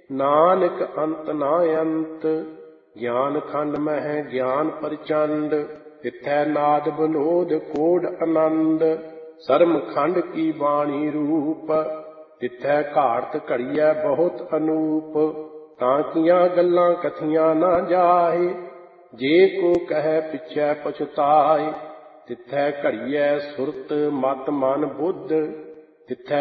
नानक अंत ना अंत। ज्ञान खंड मह ज्ञान प्रचंड, तिथै नाद विनोद कोड आनंद। सरम खंड की बाणी रूप, तिथै घाड़त घड़ियै बहुत अनूप। तांकियां गल्लां कथियां ना जाहे, जे को कहे पिछै पछताए। तिथै घड़ियै सुरत मत मन बुद्ध, तिथै